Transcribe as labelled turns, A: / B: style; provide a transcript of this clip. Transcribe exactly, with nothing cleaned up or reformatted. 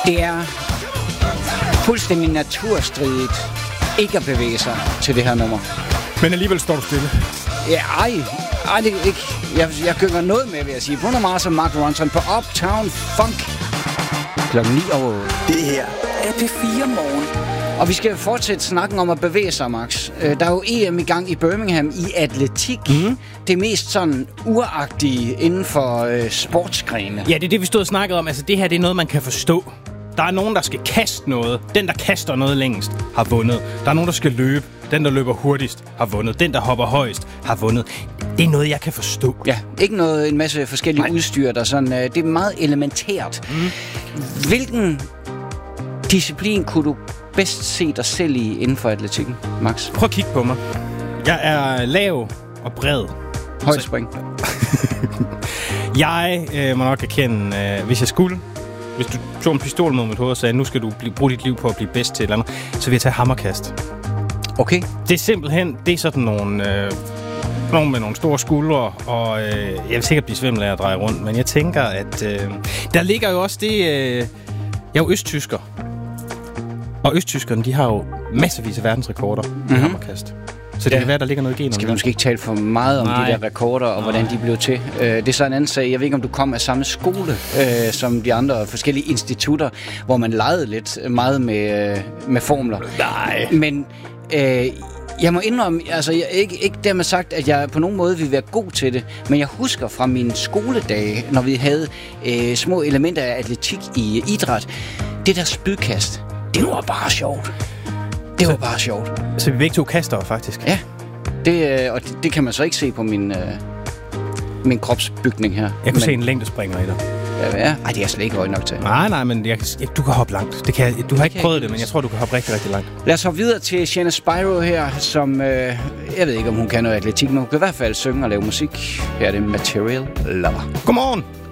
A: Det er fuldstændig naturstridigt ikke at bevæge sig til det her nummer.
B: Men alligevel står du stille.
A: Ja, ej. Ej, det er ikke. Jeg, jeg gynger noget med, vil jeg sige. Bruno Mars og Mark Ronson på Uptown Funk. Klokken ni over otte.
C: Det her er P fire Morgen.
A: Og vi skal fortsætte snakken om at bevæge sig, Max. Der er jo E M i gang i Birmingham i atletik. Mm. Det mest sådan uragtige inden for øh, sportsgrene.
B: Ja, det er det, vi stod og snakkede om. Altså, det her det er noget, man kan forstå. Der er nogen, der skal kaste noget. Den, der kaster noget længst, har vundet. Der er nogen, der skal løbe. Den, der løber hurtigst, har vundet. Den, der hopper højst, har vundet. Det er noget, jeg kan forstå.
A: Ja, ikke noget, en masse forskellige Nej. udstyr, der sådan, øh, det er meget elementært. Mm. Hvilken disciplin kunne du bedst se dig selv i inden for atletikken, Max?
B: Prøv at kigge på mig. Jeg er lav og bred.
A: Højdespring.
B: jeg øh, må nok erkende, øh, hvis jeg skulle, hvis du tog en pistol mod mit hoved og sagde, nu skal du bl- bruge dit liv på at blive bedst til et eller andet, så vil jeg tage hammerkast.
A: Okay.
B: Det er simpelthen, det er sådan nogle, øh, nogle med nogle store skuldre, og øh, jeg vil sikkert blive svimmel af at dreje rundt, men jeg tænker, at øh, der ligger jo også det, øh, jeg er jo østtysker, og østtyskerne, de har jo masservis af verdensrekorder mm-hmm. i hammerkast. Så det ja. kan være, der ligger noget gen.
A: Skal vi måske ikke tale for meget om Nej. de der rekorder, og Nej. hvordan de blev til. Uh, det er så en anden sag. Jeg ved ikke, om du kom af samme skole uh, som de andre forskellige institutter, hvor man legede lidt meget med, uh, med formler.
B: Nej.
A: Men uh, jeg må indrømme, altså jeg, ikke, ikke dermed sagt, at jeg på nogen måde vil være god til det, men jeg husker fra mine skoledage, når vi havde uh, små elementer af atletik i idræt, det der spydkast, det var bare sjovt. Det var så, bare sjovt.
B: Så vi begge to kaster, faktisk?
A: Ja, det, øh, og det, det kan man så ikke se på min, øh, min kropsbygning her.
B: Jeg kunne men, se en længdespringer i dig.
A: Ja, ja. Ej, det er jeg slet ikke højt nok til.
B: Nej, nej, men jeg, jeg, du kan hoppe langt. Det kan, du har ikke prøvet det, men jeg tror, du kan hoppe rigtig, rigtig langt.
A: Lad os hoppe videre til Shanna Spyro her, som, øh, jeg ved ikke, om hun kan noget atletik nu. Hun kan i hvert fald synge og lave musik. Her er det Material Lover.
B: Godmorgen!